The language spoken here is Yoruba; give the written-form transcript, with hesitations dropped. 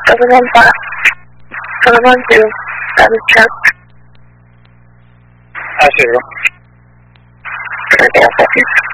Tolong Pak, tolong bantu kami cek. Asyik. Terima kasih.